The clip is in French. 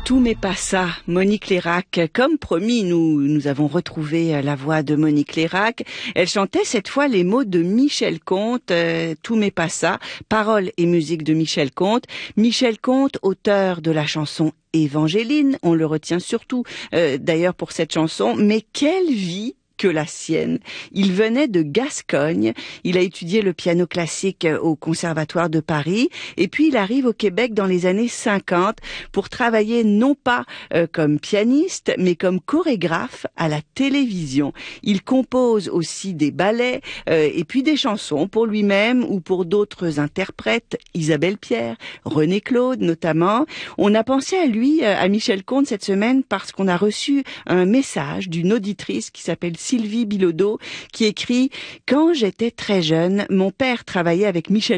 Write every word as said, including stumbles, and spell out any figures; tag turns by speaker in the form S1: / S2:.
S1: Tout mais pas ça, Monique Lérac. Comme promis, nous nous avons retrouvé la voix de Monique Lérac. Elle chantait cette fois les mots de Michel Conte, euh, Tout mais pas ça, paroles et musique de Michel Conte. Michel Conte, auteur de la chanson Évangeline, on le retient surtout euh, d'ailleurs pour cette chanson, mais quelle vie que la sienne. Il venait de Gascogne, il a étudié le piano classique au Conservatoire de Paris, et puis il arrive au Québec dans les années cinquante pour travailler non pas euh, comme pianiste, mais comme chorégraphe à la télévision. Il compose aussi des ballets euh, et puis des chansons pour lui-même ou pour d'autres interprètes, Isabelle Pierre, René Claude notamment. On a pensé à lui, à Michel Conte cette semaine, parce qu'on a reçu un message d'une auditrice qui s'appelle Sylvie Bilodeau, qui écrit « Quand j'étais très jeune, mon père travaillait avec Michel